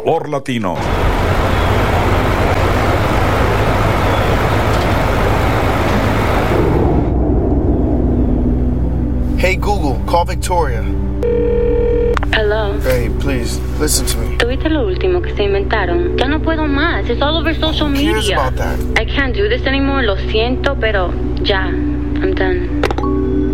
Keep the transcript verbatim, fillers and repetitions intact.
sabor latino. Hey Google, call Victoria. Hello. Hey, please, listen to me. ¿Tuviste lo último que se inventaron? Ya no puedo más. It's all over social Who cares media. about that? I can't do this anymore. Lo siento, pero ya. I'm done.